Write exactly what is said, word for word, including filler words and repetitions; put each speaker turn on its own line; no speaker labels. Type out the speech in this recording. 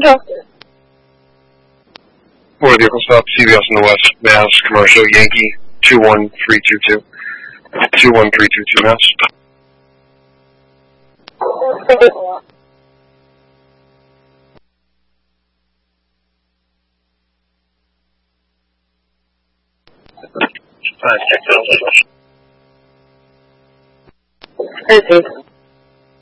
Go.
Four vehicle stop, C B S in the West, Mass, Commercial, Yankee, two one three two two. two one three two two, Mass.
Alright, check that out.
Okay.